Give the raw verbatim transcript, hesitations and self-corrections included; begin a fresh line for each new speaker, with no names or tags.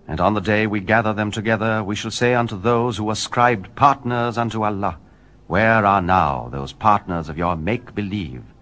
And on the day we gather them together, we shall say unto those who ascribed partners unto Allah, Where are now those partners of your make-believe?